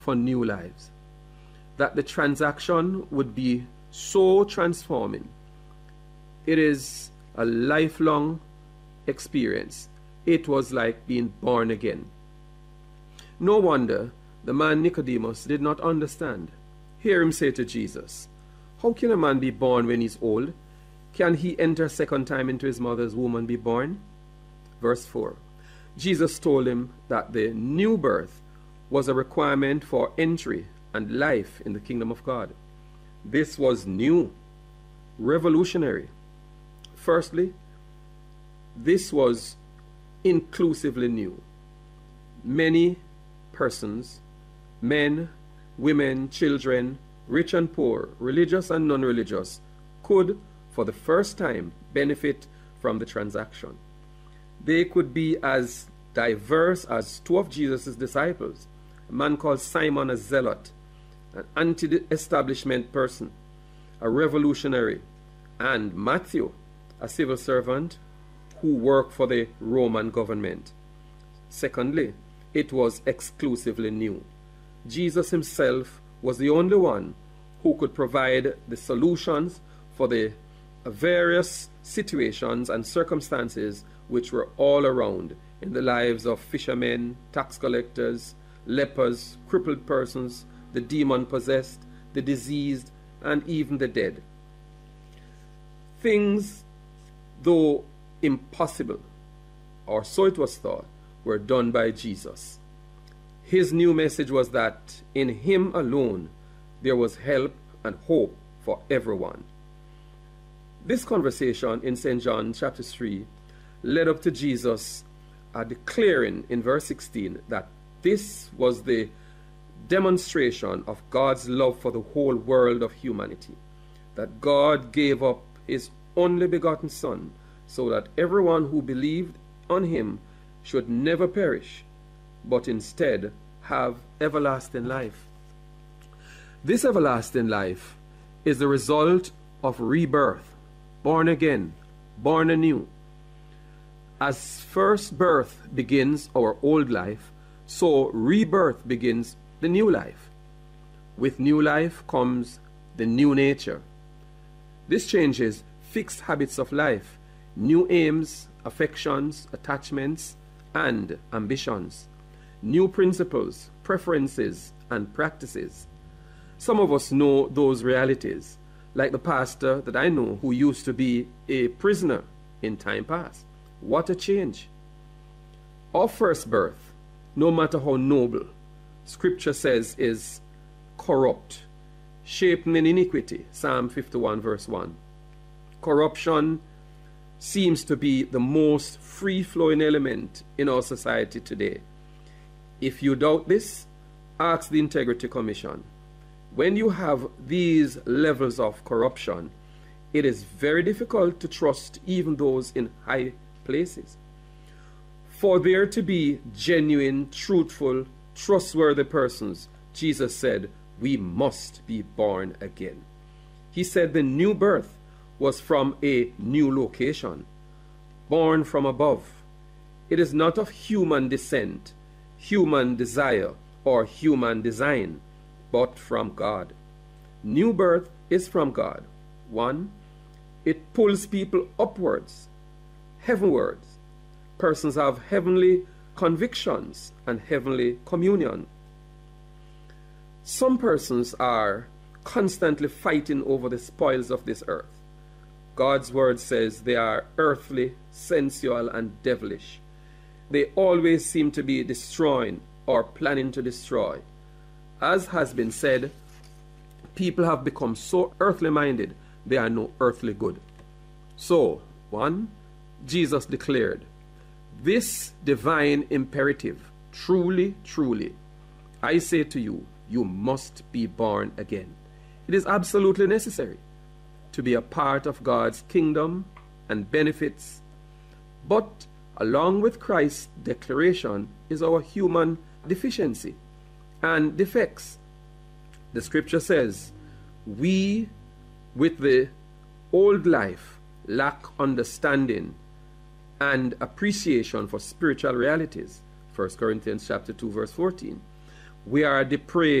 for new lives. That the transaction would be so transforming. It is a lifelong experience. It was like being born again. No wonder the man Nicodemus did not understand. Hear him say to Jesus, "How can a man be born when he's old? Can he enter a second time into his mother's womb and be born?" Verse 4. Jesus told him that the new birth was a requirement for entry and life in the kingdom of God. This was new, revolutionary. Firstly, this was inclusively new. Many persons, men, women, children, rich and poor, religious and non-religious, could, for the first time, benefit from the transaction. They could be as diverse as two of Jesus' disciples, a man called Simon, a zealot, an anti-establishment person, a revolutionary, and Matthew, a civil servant who worked for the Roman government. Secondly, it was exclusively new. Jesus himself was the only one who could provide the solutions for the various situations and circumstances which were all around in the lives of fishermen, tax collectors, lepers, crippled persons, the demon-possessed, the diseased, and even the dead. Things, though impossible, or so it was thought, were done by Jesus. His new message was that in him alone there was help and hope for everyone. This conversation in St. John chapter 3 led up to Jesus declaring in verse 16 that this was the demonstration of God's love for the whole world of humanity, that God gave up his only begotten Son so that everyone who believed on him should never perish, but instead have everlasting life. This everlasting life is the result of rebirth, born again, born anew. As first birth begins our old life, so rebirth begins the new life. With new life comes the new nature. This changes fixed habits of life, new aims, affections, attachments, and ambitions, new principles, preferences, and practices. Some of us know those realities, like the pastor that I know who used to be a prisoner in time past. What a change. Our first birth, no matter how noble, Scripture says is corrupt, shaped in iniquity, Psalm 51 verse 1. Corruption seems to be the most free-flowing element in our society today. If you doubt this, ask the Integrity Commission. When you have these levels of corruption, it is very difficult to trust even those in high places. For there to be genuine, truthful, trustworthy persons, Jesus said, we must be born again. He said the new birth was from a new location, born from above. It is not of human descent, human desire, or human design, but from God. New birth is from God. 1, it pulls people upwards, heavenwards. Persons have heavenly convictions and heavenly communion. Some persons are constantly fighting over the spoils of this earth. God's word says they are earthly, sensual, and devilish. They always seem to be destroying or planning to destroy. As has been said, people have become so earthly minded, they are no earthly good. So, 1, Jesus declared, this divine imperative, truly, truly, I say to you, you must be born again. It is absolutely necessary to be a part of God's kingdom and benefits. But along with Christ's declaration is our human deficiency and defects. The scripture says, we with the old life lack understanding and appreciation for spiritual realities. 1 Corinthians chapter 2 verse 14. We are depraved.